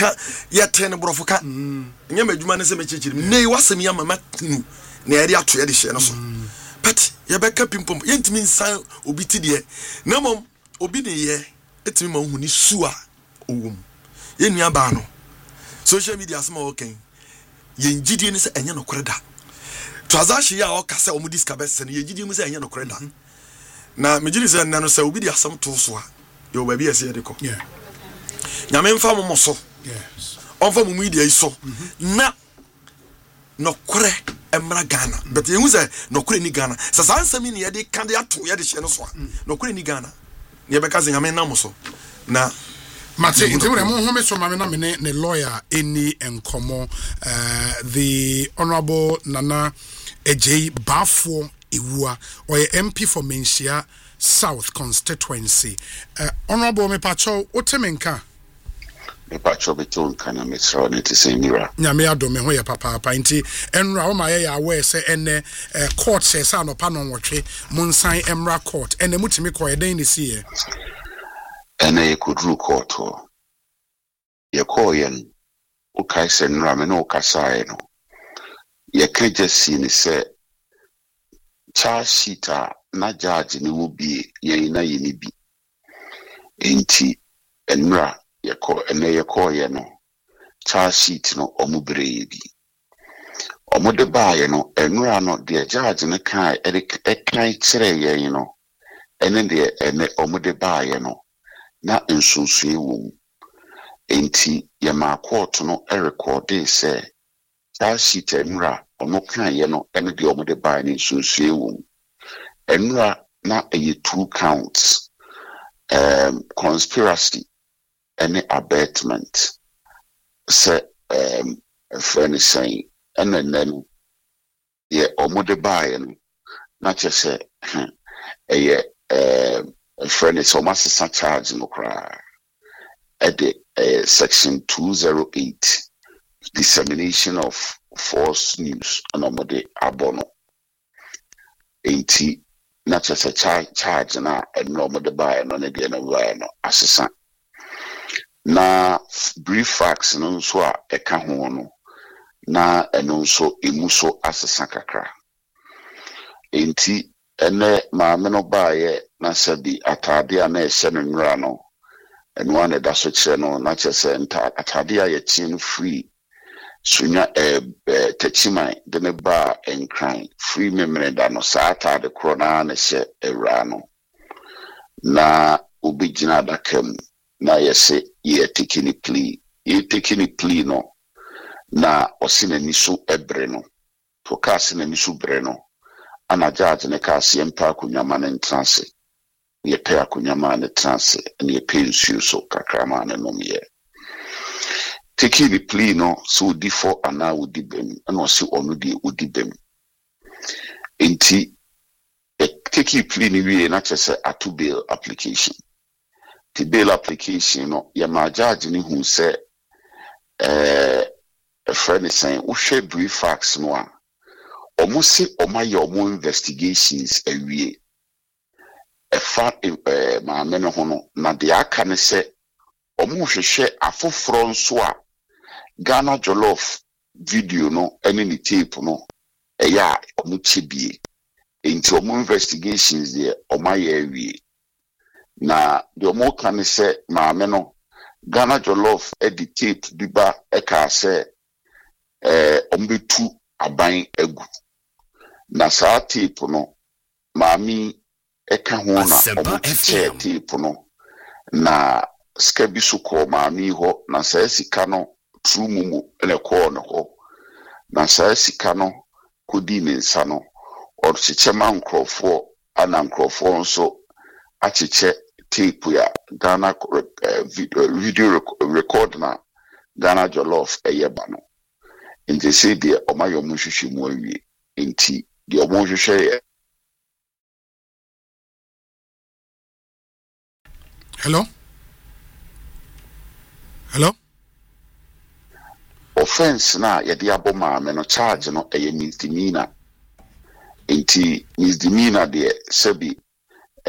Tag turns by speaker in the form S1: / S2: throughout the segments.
S1: ka yɛte ne borɔfo ka nyɛ madwuma ne sɛ mɛkyerɛkyerɛ ne wasɛm yɛ mama nu na yɛde ato yɛde hyɛ no so but yɛbɛka pimpom yɛntumi nsan obi ti deɛ na mmom obi ne yɛ ɛtumi ma wohu ne su a ɔwom yɛnnua baa no social media asɛm a wɔkan yɛngyidie ne sɛ ɛnyɛ nokorɛ da transaction yɛ a ɔka sɛ ɔmo diska bɛsɛ no yɛgyidie mu sɛ ɛnyɛ nokorɛ da na megyiri sɛ nna no sɛ obi de asɛm to so a yɛwɔ baabi yɛsɛ yɛde kɔ nyame mfa mo so ɔmfa mo media yi so na nokorɛ emra Ghana but yehu say nokorɛ ni Ghana sa sansam ni yɛde ka de ato yɛde hyɛ no so a nokorɛ ni Ghana ne yɛbɛka sɛ nyame nam so na
S2: Mate intimure mo home so mame na me ne lawyer eni enkomo the honorable Nana Ejay Bafo Ewua or MP for Menchia South constituency honorable me pacho otemenka
S3: me pacho beton kana me so ne te se mira
S2: nyame adome ho ye papa nti enra wo ma ye ya we se ene court se sa no pa no nwotwe monsan emra court ene mutimi ko ye den ne sie
S3: ene ye kudru court ye ko yen o kai se nra me no kasae no ye keje si ni se charge sheet na judge ni wo bi ye na ye ni bi enti enra ye ko ye no charge sheet no omubre ye bi omude baaye no enra no de judge ne kai kai kire ye no ene de ene omude baaye no na nsunsuye wo enti ye ma court no record say charge sheet enra ono kan ye no ene de omude baaye ne nsunsuye wo enra na a 2 counts conspiracy any abatement say friend is saying and then yeah omude baaye no na che say a friend is almost a charge no cry at the section 208 dissemination of false news and omude abono 80 not just a charge na omude baaye no ne de no baaye no asesa na brief facts no so a eka ho no na eno so emuso asesa kakra enti ene maame no baaye na sabi atade a na ehye no nwra no eno ane da so kire no na chese nta atade a ye chin free sunya techimai de ne ba enkran free memory da no sa atade kro na na hye ewra no na obigina dakam na yese ye taking a plea no na osina niso ebre no to kasi na niso bre no ana judge ne kasi empa kunyama ne ntrance ye pe akunyama ne trance ne ye pensu so kakrama ne nomye taking a plea no so di for ana udi bem ana osi onu di udi bem enti taking a plea ni wie na chese atu bail application the bail application no ya ma judge ni hu say a friend is saying we share brief facts no a omusi omaye omo investigations awie e fa ma me no ho no na de aka ne say omo hwehwe afoforo nso a Ghana Jollof video no ene ni tape no ya omo chebie enti omo investigations there omaye awie na the omo kan say maame no Ghana Jollof edit biba eka say ombetu aban egu na sa tape no maami eka ho na omo tape no na skabi so ko maami ho na sa sika no true mumu ene ko no ho na sa sika no kodi ne nsa no or chichema nkrofo ana nkrofo nso achiche tape ya Ghana video record na Ghana Jollof eyeba no nti say de omayo mu hwehwe mu awie nti de omo hwehwe
S2: hello
S3: offense na ye de aboma me no charge no misdemeanor nti misdemeanor de sabi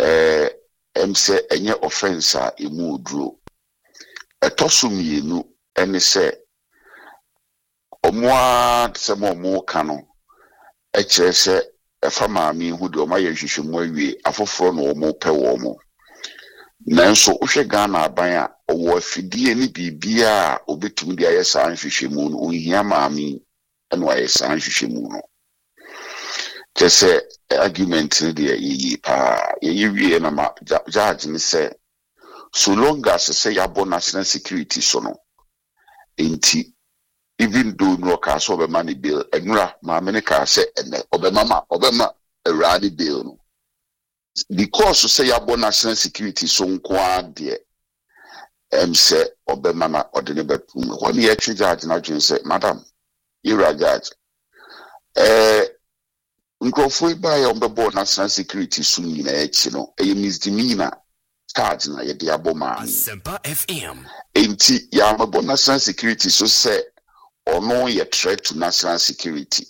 S3: emse enye offense a emu oduro etoso mienu ɛne sɛ ɔmoa sɛ mo ka no ɛkyerɛ sɛ ɛfa maame hu de ɔma yɛ hwehwɛmu awie afoforo no ɔmo pɛ wɔ mo nanso wohwɛ Ghana aban a ɔwɔ afidie ne biribia a obetumi de ayɛ saa nhwehwɛmu no ohia maame ɛna ayɛ saa nhwehwɛmu no kyɛ sɛ argument no deɛ yɛyi paa yɛyi wie na ma judge ne sɛ so long as sɛ yɛabɔ national security so no enti even though no ka so obema ni bill enura maame ne ka se ene obema awura ni bill no because say yabo national security so nko ade say obema na ode ne betum when ye twi judge na dwen say madam you judge nkrofo ba ya ombebo national security so nyina echi no e misdemeanor charge na ye de abo man Sempa FM enti ya ombebo national security so say ono ye threat to national security.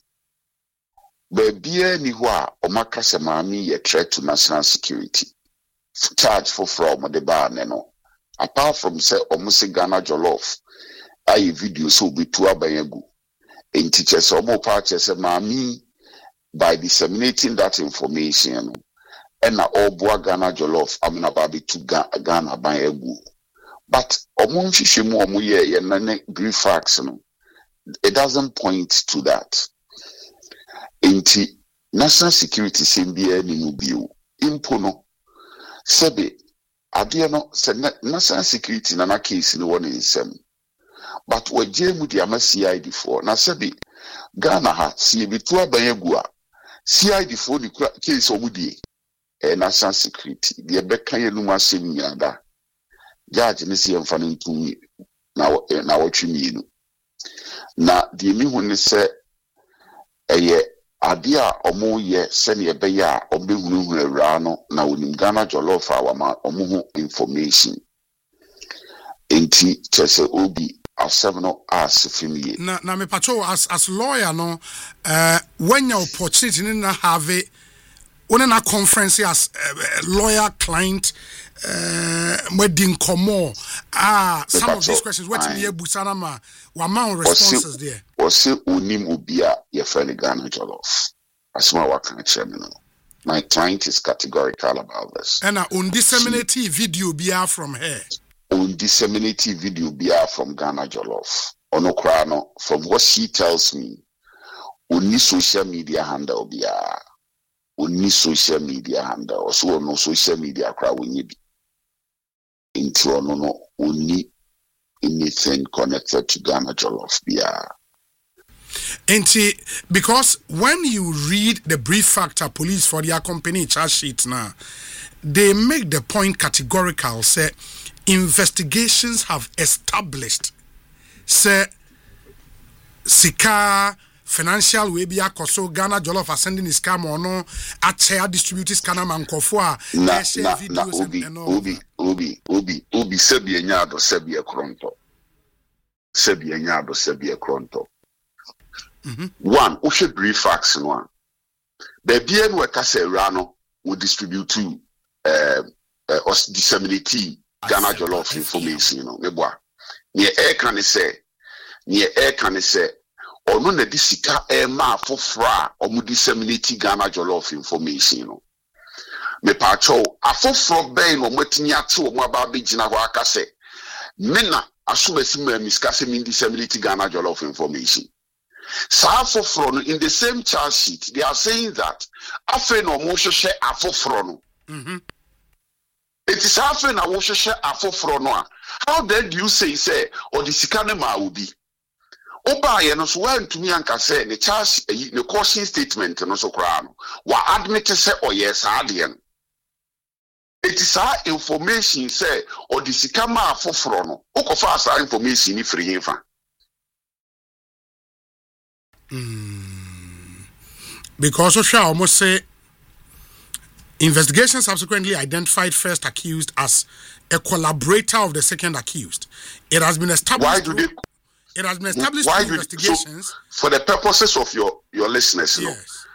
S3: Bebia ni ho a omaka se maami ye threat to national security. Charge for from the bar no. Apart from say omuse Ghana Jollof, ayi video so be to abayagu. In teachers omo party se maami by disseminating that information and na all Ghana Jollof amina baby to Ghana bayagu. But omo nhihwemu omo ye nane brief facts no. It doesn't point to that. Inti national security sembia ni mubio impono sebe adia no se national security na case ni one insem but we jemu di ama CID for na sebe Ghana ha si ebitu abayagu a CID for ni case omudie national security de beka ye numa asem nyada judge ne si emfa no ntumi na wotwe mienu na di mi hu ne se eye ade a omo ye se ne ebe ya obehunu awura no na onim Ghana Jollof a wama omo hu information enti chese obi asem no asefimie
S2: na me pacho as lawyer no when your opportunity na have one na conference as lawyer client wedding komo some of these questions what me busana ma wa man responses there
S3: was unim obia ye friend Ghana Jollof asma wa kan chairman no my client is categorical about this
S2: and on disseminate video bia from her
S3: on disseminate video bia from Ghana Jollof ono kra no from what she tells me on social media handle bia on social media handle so no social media kra wonye bi into no only anything connected to Ghana Jollof bia.
S2: Because when you read the brief factor police for their company charge sheet now, they make the point categorical, say investigations have established, say Sika financial way be akoso Ghana Jollof are sending his scam or no at share distributors kana mankofo a share videos and all.
S3: Obi sebi enyado sebi ekronto. One, we should brief facts in one. The BN we kase rano will distribute to disseminate Ghana Jollof information, you know. Near air can say ono na disika ma afofra omu disseminate Ghana Jollof information, you know. Me pacho afofro ben no matini ate o mu aba begina ho aka se mena asumasi ma miskase min disseminate Ghana Jollof information. Sa afofro no in the same charge sheet they are saying that afe no mo hwehwe afofro no it is afe na wo hwehwe afofro no a how then do you say or the sika ne ma obi oba ye no so wantumi anka say ne charge ne caution statement no so kra no wa admit say oyes ade no it is our information say or the sika ma afofro no ukofa asa information ni free hinfa
S2: because Osha almost say investigation subsequently identified first accused as a collaborator of the second accused. It has been established. It has been established through investigations.
S3: So for the purposes of your listeners,
S2: yes.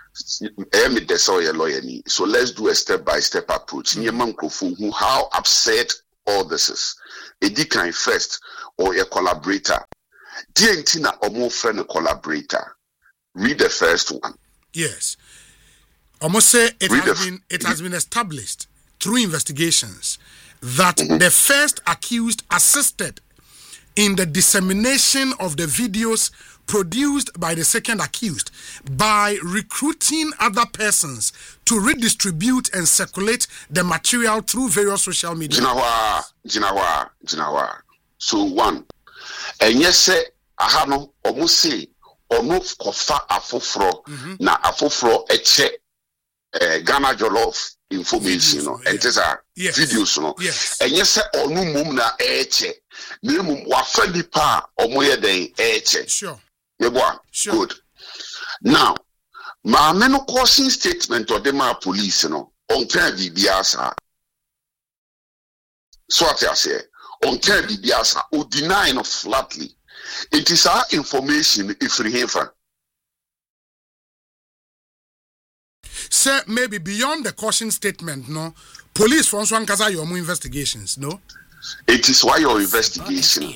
S3: So let's do a step-by-step approach. How upset all this is. edikan first or a collaborator. Dientina omo friend a collaborator. Read the first one.
S2: Yes. Almost say it has been established through investigations that the first accused assisted in the dissemination of the videos produced by the second accused by recruiting other persons to redistribute and circulate the material through various social media.
S3: Jinawa. So one, and yes, say ahano almost say ono kofa afofro na afofro eche Ghana Jollof information no and these are videos no and yes say onu mum na eche na mum wa fadi pa omoye den eche
S2: sure
S3: good now ma meno causing statement or the police no on can be biasa so what I say on can be biasa o deny no flatly it is our information if we have.
S2: Sir, maybe beyond the caution statement, no? Police for one kaza your investigations, no?
S3: It is why your investigation.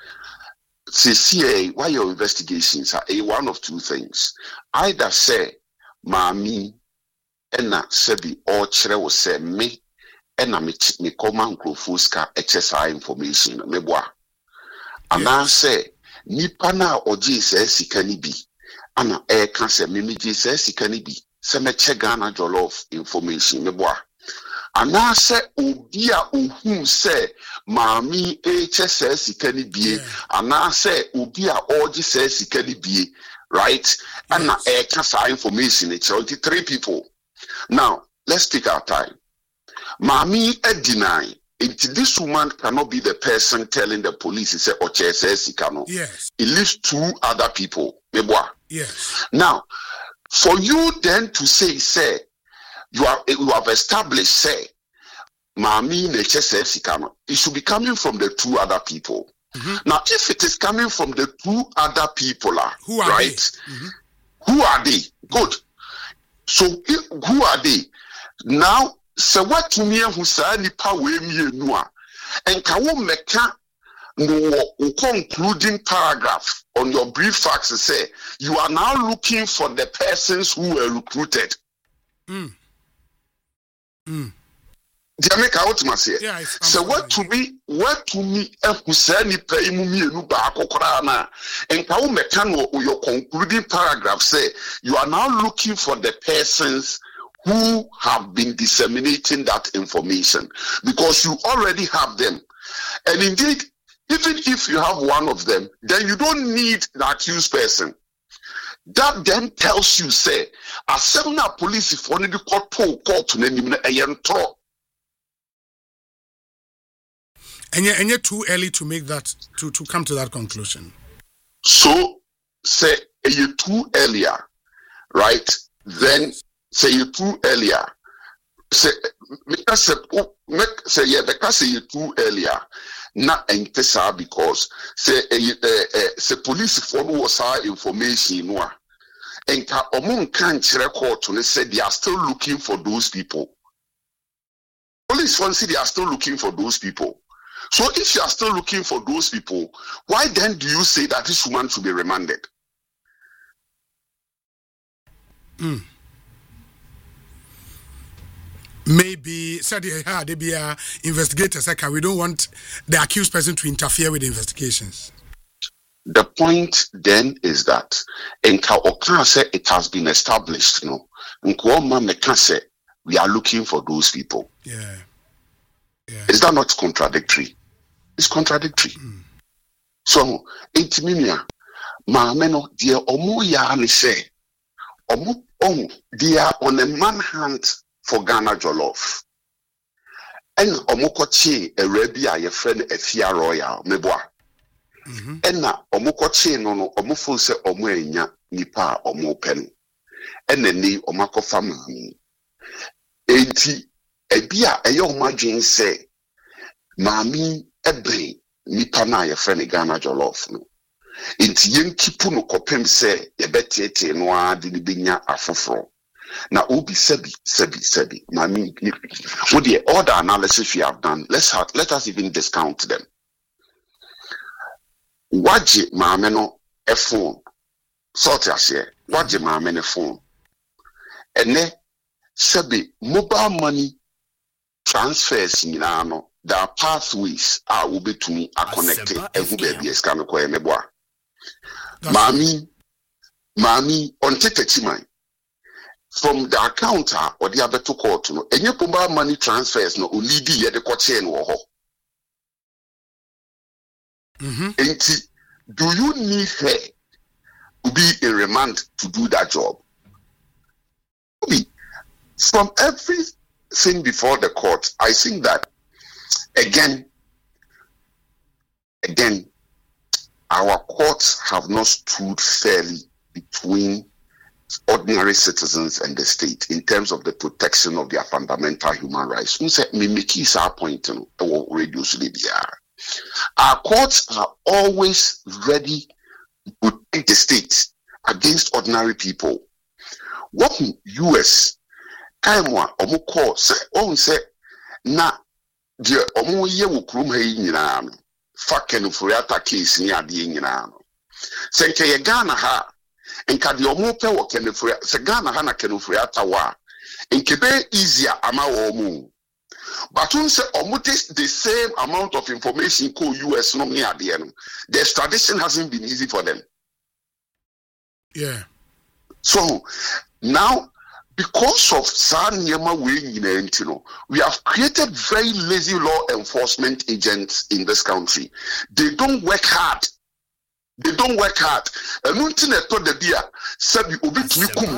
S3: CCA, why your investigations are one of two things. Either say, Mami, ena sebi or chere will say me, ena me command fuska HSI information, meboa. And I say, nipa na oji se sikani bi, ana can say mimi ji se sikani bi. Se me che Ghana Jollof information meboa ana se obi a ohun se maami eche se sika ni bie ana se obi a oji se sika ni bie right ana sa information it's 23 people. Now let's take our time. Maami deny it. This woman cannot be the person telling the police say oche se sika no.
S2: Yes,
S3: it leaves two other people meboa.
S2: Yes.
S3: Now for you then to say, you have established, say, Mami Neche says Sikano, it should be coming from the two other people. Now, if it is coming from the two other people,
S2: who are
S3: right? Who are they? Good. So, who are they? Now, so what to me who say ni pa we mi enua, and kawo meka no concluding paragraph on your brief facts say you are now looking for the persons who were recruited. Jamaica what must say? So what to me who say ni pay mu mienu ba akokora na and kawo meka no your concluding paragraph say you are now looking for the persons who have been disseminating that information because you already have them. And indeed, even if you have one of them, then you don't need the accused person. That then tells you, say, a seminar police if only the court to name a yentro.
S2: And you're too early to make that to come to that conclusion.
S3: So say you too earlier, right? Then say you too earlier. Say because you too earlier. Not entesa because say police for was our information no and omun kan chere court to say they are still looking for those people. Police want say they are still looking for those people. So if you are still looking for those people, why then do you say that this woman should be remanded?
S2: Maybe said they be investigators. We don't want the accused person to interfere with the investigations.
S3: The point then is that in Okan say it has been established, you know. In Kwama Meka say we are looking for those people.
S2: Yeah.
S3: Is that not contradictory? It's contradictory. So intimimia maameno dear omo ya ni say omo they are on a manhunt for Ghana Jollof. And omokochi a rebi a your friend Efia Royal meboa. And na omokochi no omofo se omo enya nipa omo pen. And then ni omako family. Enti ebia eyo omadwen say mami ebre nipa na your friend Ghana Jollof no. Enti yen kipu no kopem say yebetiete no ade ni benya afoforo. Now, Obi Sebi. Mami, with the other analysis we have done, let us even discount them. waje maame no a phone sort ase waje maame no phone ene sebe mobile money transfers nyina no there are pathways a wobetumi a connect ehu baby eska no koye mebo a mami on tetechimai from the account or the abeto court no enye mobile money transfers no olidi ye de koche no ho. Enti, do you need her to be in remand to do that job? From everything before the court, I think that again, our courts have not stood fairly between ordinary citizens and the state in terms of the protection of their fundamental human rights. Our courts are always ready to protect the state against ordinary people. What US Kaimwa Omoko say na de omo ye wo krum ha nyina no fa Kenufriata case ni ade nyina no se nke ye Ghana ha nka de omo pe wo Kenufriata se Ghana ha na Kenufriata wa nke be easier ama wo mu. But when say the same amount of information co US no near the end, the extradition hasn't been easy for them.
S2: Yeah.
S3: So now, because of Sanyama we have created very lazy law enforcement agents in this country. They don't work hard. And until they told the beer, said you obit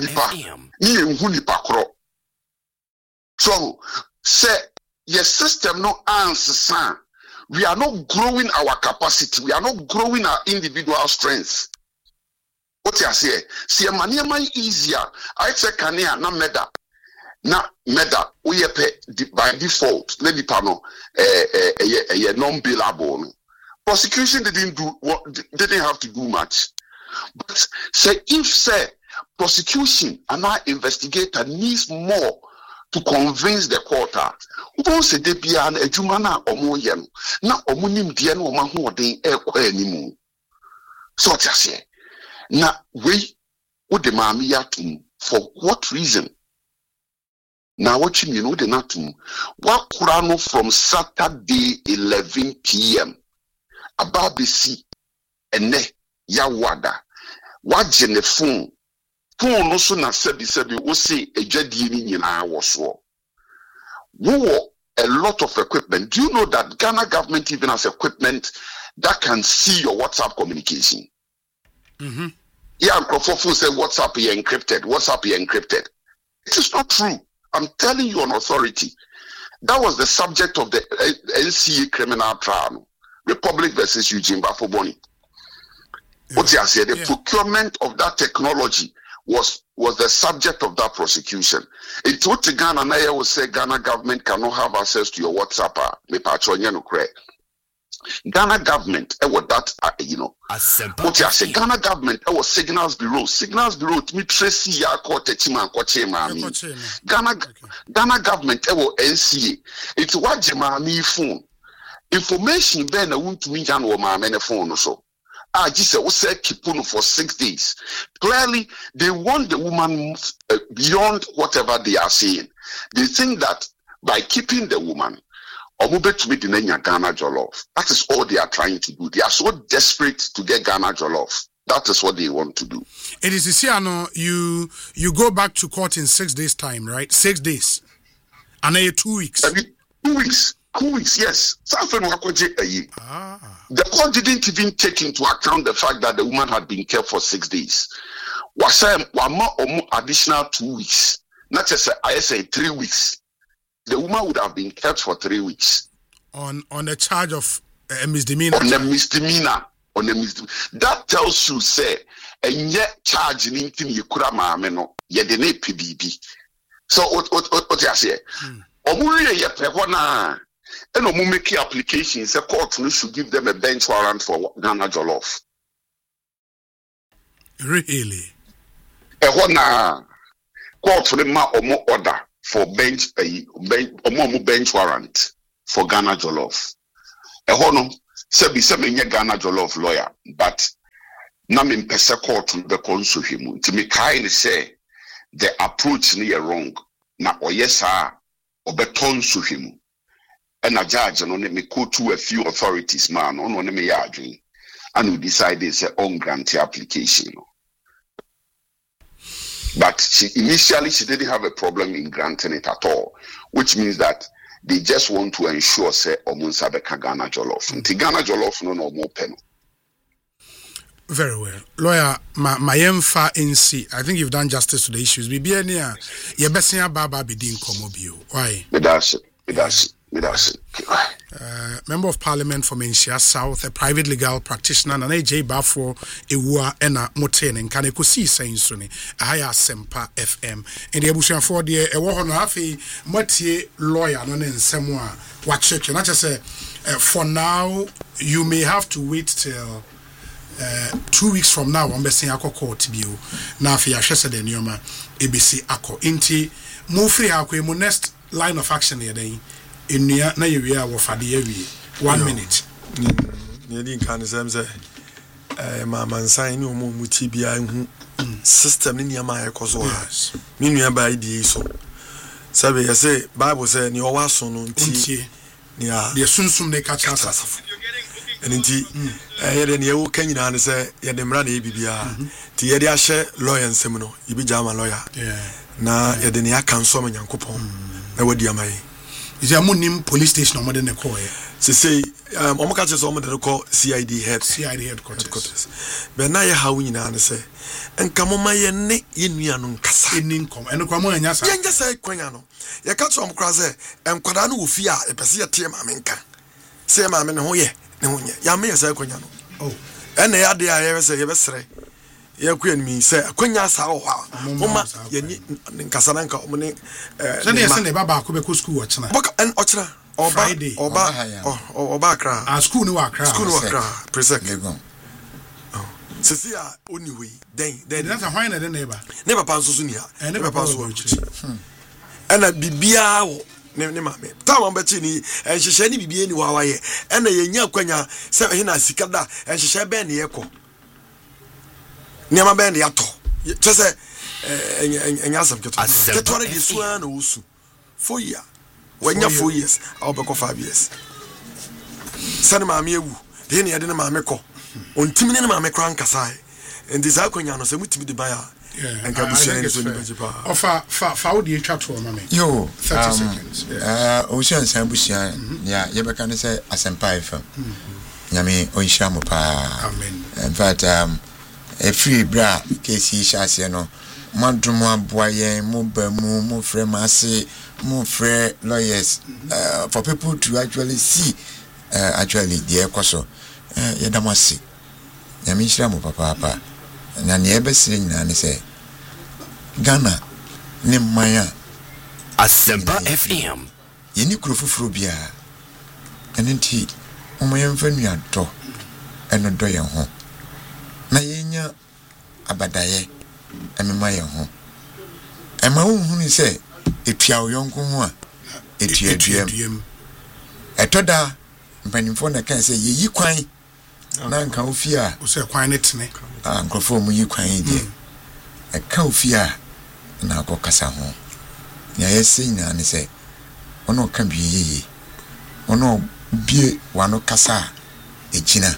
S3: nipa. So say your system no answer. We are not growing our capacity. We are not growing our individual strengths. What you say? See, maniama easier. I say kania na meda. Na meda. We by default. Let the panel. Non-billable. Prosecution didn't have to do much. But say if prosecution and our investigator needs more to convince the court. Who say they be an ejumana omoyen na omunim die na omahoden ekwa animu. So what you say? Na we wo de maami yatum for what reason? Now what you mean wo de natum? Wa kura no from Saturday 11 p.m. Ababisi ene ya wada. Wa jene phone no so na sebi wo say ejadie ni nyina wo so. Wo a lot of equipment. Do you know that Ghana government even has equipment that can see your WhatsApp communication? Yeah, Microphone say WhatsApp is encrypted. It is not true. I'm telling you on authority. That was the subject of the NCA criminal trial, Republic versus Eugene Bafoboni. What you say? The procurement of that technology was the subject of that prosecution. It told the Ghana Naya will say Ghana government cannot have access to your WhatsApp. Ghana government, what that what you say? Ghana government, was Signals Bureau to me Tracy ya court Ghana government, NCA. It's what Jemami phone information. Ben, I want to meet Jan or my phone or so. I just said Kipuno for 6 days. Clearly, they want the woman beyond whatever they are saying. They think that by keeping the woman, Ghana Jollof. That is all they are trying to do. They are so desperate to get Ghana Jollof. That is what they want to do.
S2: It is Isiano, you go back to court in 6 days' time, right? 6 days. And then 2 weeks.
S3: 2 weeks. 2 weeks, yes. The court didn't even take into account the fact that the woman had been kept for 6 days. Additional 2 weeks. Not just I say 3 weeks. The woman would have been kept for 3 weeks.
S2: On a charge of a misdemeanor.
S3: On a misdemeanor. That tells you, say, and yet charge in Yukura Mameno, yet the PBB. So what you say? And make applications, the court should give them a bench warrant for Ghana Jollof.
S2: Really?
S3: Court for the order for bench warrant for Ghana Jollof. Sebi me Ghana Jollof lawyer, but na me mpese court be konso hwemu. Nti me kai ni say the approach ni wrong. Na oyesa obeton so hwemu. And a judge no me go to a few authorities man on one me yadwin. And we decided say on grant application. But initially she didn't have a problem in granting it at all, which means that they just want to ensure say omunsa beka Ghana Jollof. Nti Ghana Jollof no more pen.
S2: Very well. Lawyer, my emfa NC, I think you've done justice to the issues. Bibi nia ye besia baba bidin komobio. Why? Member of Parliament for Menchia South, a private legal practitioner, and AJ Bafo Ewa Ena Moten and Kanekusi saying Suni, Aya Sempa FM. And the Abushan for the Ewa Hafi Motie lawyer, non in Semwa, what church. And I just say, for now, you may have to wait till 2 weeks from now. I'm basing Ako Court Bio. Now, for Yashesa de Nioma, ABC Ako. Inti, move free Ako, my next line of action here. In near na year of a 1 minute.
S1: You didn't say, Mamma sign no more mutibia system in your my cause. Meaning by the so. Sabe, I say, Bible said, you are son on tea. Yeah, the soon they catch us. And indeed, I had any old Kenyan and say, Yademrani Bibia, Tia share lawyer and seminal, you be Jama lawyer. Yeah. Na Yadenia can summon young coupon. Now, what do you mean?
S2: Is there a police station or more than a call?
S1: To say, Omaka just almost call CID headquarters. But now, how we say, and come on, my neck in Mianum Casa in income, and come on, and just say, Quayano. You catch on Crase, and Quadanu Fia, a Passia Tia Maminka. Say, Mamma, no, yeah, no, Yammy, say, Quayano. Oh, and the idea I ever say, yesterday. Ya queen me say akwanya sa ho mama ye ni kasananka omne
S2: send baba ko be ko school ochna
S1: boka en ochna oba kra
S2: a school ni wa kra
S1: presec legon sisi a oniwe den
S2: that's a why na den neighbor
S1: pa so ni ha neighbor pa so ana bibia wo ne mame tam be chi ni enhehye ni bibia ni wa waye ana ye nya akwanya se he na sikada enhehye be ne yeko Niama bend yato. Just say, Enyasam Keto de Swan or Usu. 4 years. When you're 4 years, I'll be 5 years. Sanama Mewu, then I didn't mameko. On Timina Mamekran Kasai. And this Alconiano said, we to be the buyer. And Cabusian is in the
S2: offer Faudi chat for mammy. Yo, 30 seconds.
S4: Ocean Sambusian, yeah, you can say Asempai from Yami Oishamupa. Amen. In fact, a free bra KC Shasiano, Madruma Boyen, mu free massy, mu free lawyers for people to actually see actually the Ecoso Yadamasi Yamishamu Papa and the Ebbesing and say Ghana Nimaya
S5: Asempa FM
S4: Yenikufrubia and indeed, Omayan Fenua do and no doyan home. Na yenya abadaye emema ye ho ema hu se etua oyonko ho a etua aduam etoda mpanimfo na kan se yeyi kwan na nka ofi a
S2: o se kwan ne tene
S4: nkrofo mu yi kwan je eka ofi a na akokasa ho nya yesi na ne se ono ka biye ono bie wano kasa ejina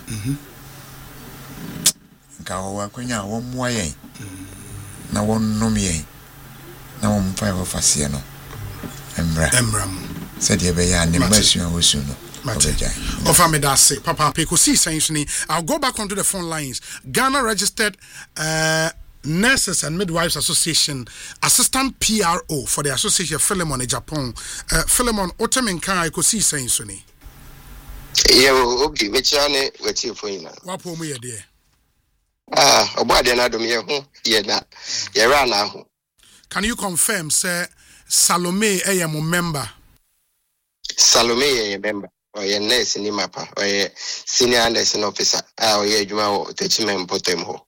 S4: Kawa kwenya wo moye na won nomye na won fa wo fasie no emram said ye be ya ne masu a wosu no
S2: Offer me that say Papa Peko see essentially I'll go back onto the phone lines. Ghana registered Nurses and Midwives Association assistant PRO for the association Philemon in Japan. Philemon Otemenka I could see essentially.
S6: Yeah, okay, which one wait for you now.
S2: What poem we dear?
S6: Obade na dum ye ho ye na ye ra na ho.
S2: Can you confirm say Salome mo member?
S6: Salome ye member or ye nurse ni mapa or ye senior nursing officer or ye adwuma wo techimen potem ho.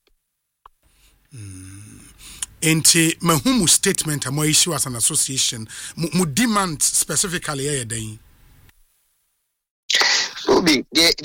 S2: Enti mahumu statement amo issue as an association mu demand specifically ye den.
S6: Obi,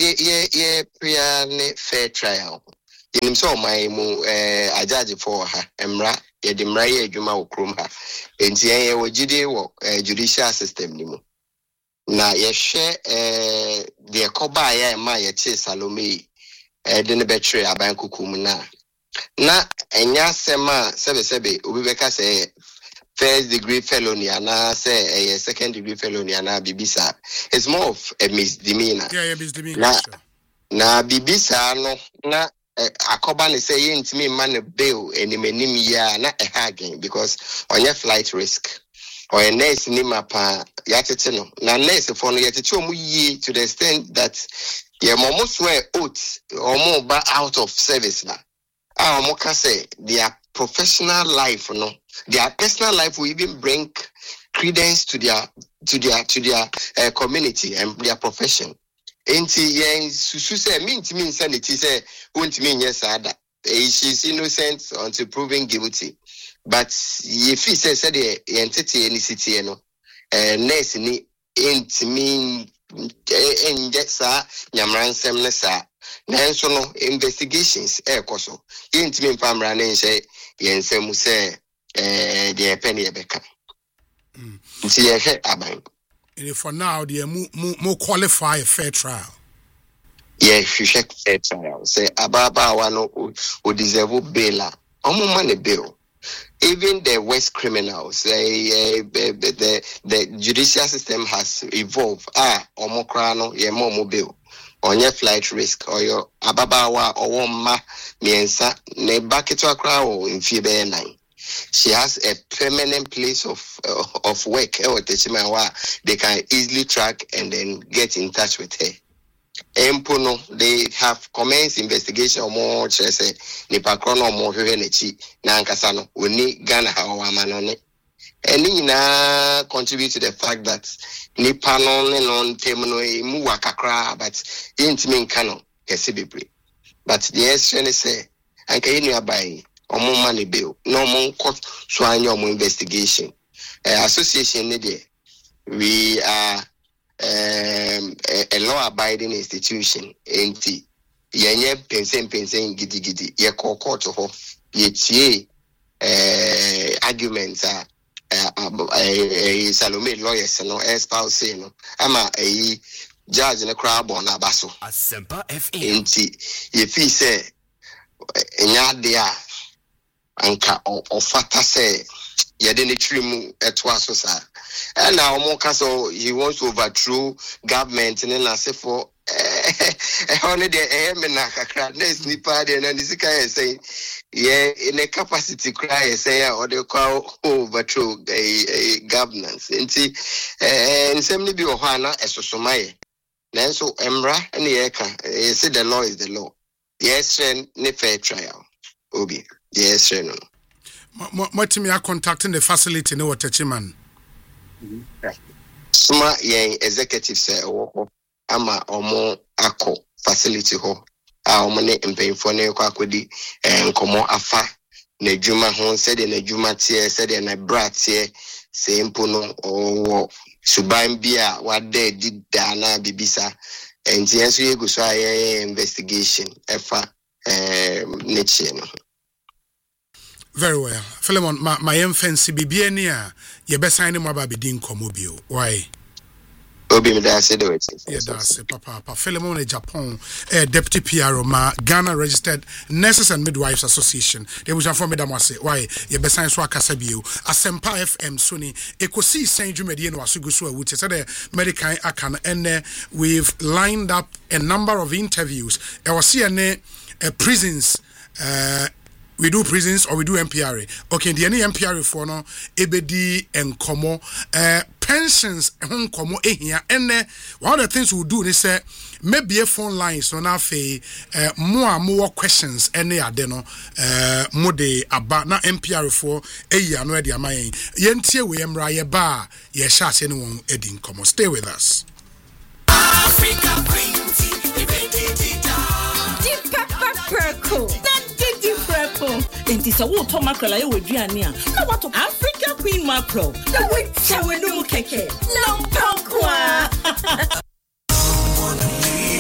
S6: pre fair trial. In so my I judge for her, Emra, Yedimra, Juma Krumha, and Tia Wajide, judicial system. Na ye share the Kobaya Maya Salome, didn't betray a bankukumuna. Na enya sema sebe ubibeka say first degree felony and say a second degree felony and bibisa. It's more of a misdemeanor.
S2: Yeah, misdemeanor.
S6: Na bibisa no na akoba ne say yintimi man bail enimenim ya na again because on your flight risk or a nurse ni mapa yatete no na nurse for no yatete omu yi to the extent that ye momo swear oath or more ba out of service na moka say their professional life no their personal life will even bring credence to their community and their profession. Enti yen susu say mean insanity say won't mean yes ada. She's innocent until proven guilty. But if he says the entity any city no nurse ni mean inject sa nyamransem ne sa nanso no investigations koso yentimi famra ne nse yensem say the penny ebeka nti ye hwe aban.
S2: For now, they are more qualify a fair trial.
S6: Yes, you check fair trial. Say Ababa wano who deserve bail. Omo money bail. Even the worst criminals, the judicial system has evolved. Omo krano ye mo bail. On your flight risk or your Ababawa or ma miensa ne baketwa crowd in Fibe 9. She has a permanent place of work they can easily track and then get in touch with her. Empono, they have commenced investigation more say nipa krono mo hwehwe nachi na ankasano oni Ghana hawa manone. Any na contribute to the fact that nipa no temno mu wakakra but intimi nkano kesi bebre. But the essence say anka yenu abai omo money bill no mon court so anya omo investigation association ne there we are a law abiding institution enti yenye pensen gidi ye court ho ye tie arguments Salome lawyers no espouse no ama judge ne crowd on abaso
S5: Asempa FM
S6: enti ye fi say enya dia anka ofata say yede ne trimu eto aso sa and now omo so he wants to overthrow government ne na se for only the me na kakra next nipa de na nisika say yeah in a capacity cry say or they call overthrow governance enti nsem ne bi o ho na esosomaye nanso emra ne ye ka say the law is the law yes ne fair trial obi yes no
S2: Matimi are contacting the facility no Waterchiman.
S6: Sma yen executive say ama omo ako facility ho omo ne mpanyfo ne kwa akodi nkomo afa na adwuma ho said na adwuma tie said na bra tie se mpo no owo suban bia wade dida na bibisa enti enso yegu so aye investigation efa neche no.
S2: Very well. Philemon, my fancy bibiania, ye best sign him about being comobio. Why?
S6: Obi me da say do it.
S2: Yeah, that's Papa. Philemon Japan, Deputy PRO, Ghana Registered Nurses and Midwives Association. They was informed me that say why ye best sign so akasabio. Asempa FM Sony. Ekosi Saint Jumedian wasugusu which is the medical akan and we've lined up a number of interviews. I was seeing prisons. We do prisons or we do MPRA. Okay, the any MPRA for no ebedi and komo pensions hon komo ehia and one of the things we do is say maybe a phone line so na fe more questions any ade no mo de aba na MPRA for ehia no de amayen yentie we emra ye ba ye sha ase no won edi komo. Stay with us.
S7: Africa Printy Deep Pepper Perco. Enti sa wo to mackerel aye waduane a na wato Africa Queen mackerel na we chawe no keke no pokwa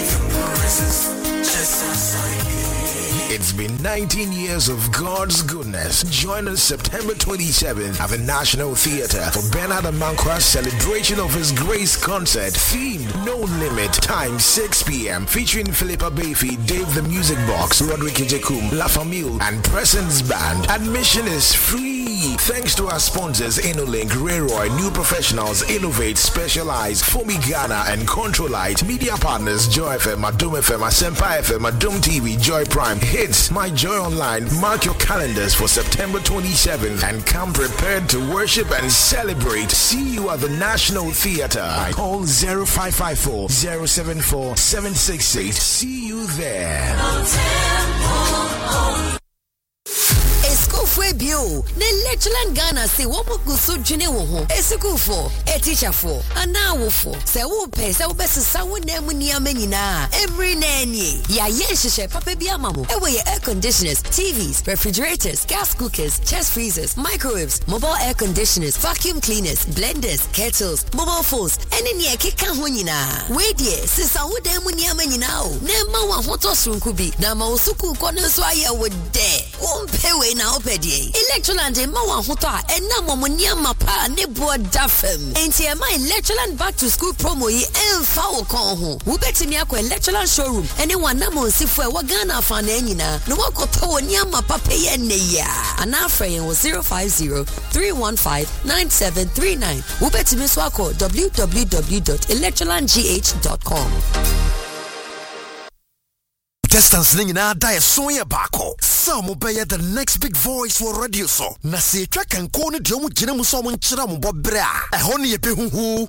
S8: It's been 19 years of God's goodness. Join us September 27th at the National Theatre for Bernard Amankwa's celebration of His Grace concert. Theme, No Limit. Time, 6 p.m. Featuring Philippa Bayfi, Dave the Music Box, Roderick Ejekum, La Famille, and Presence Band. Admission is free. Thanks to our sponsors, InnoLink, Rayroy, New Professionals, Innovate, Specialize, Fomi Ghana, and Controlite. Media partners, Joy FM, Adum FM, Asempa FM, Adum TV, Joy Prime, Hits, My Joy Online. Mark your calendars for September 27th and come prepared to worship and celebrate. See you at the National Theatre. Call 0554 074 768. See you there.
S9: Fue bio ne Lectureland Ghana say wo buku so dwene wo ho esikufo teacher for anawo for se wo pe se wo besesa wo na mu ni amanyina every nani ya ye hyehyɛ papa bi amamo we ye air conditioners, TVs, refrigerators, gas cookers, chest freezers, microwaves, mobile air conditioners, vacuum cleaners, blenders, kettles, mobile phones ene ne ekeka ho nyina we die sesa wo da mu ni amanyina o na ma wa hoto sunku bi na ma wo suku ko ne so aye wo de wo mpe we na opedi Electroland ma wa hoto a ena momonia mapa ne bo dafem enti e ma Electroland back to school promo yi emfa wo kon ho wo betimi akọ Electroland showroom ene wana mo nsifo e wa Ghana fa na anyina no wakoto woni amapa peye ne ya ana afren wo 050-315-9739 wo betimi so akọ www.electrolandgh.com.
S5: Distance ningina da so ye bako. Some obey the next big voice for radio so. Na se twa kan ko ne de omo gina mu so mo nkyira mo bobra. E ho ne ye behuhu.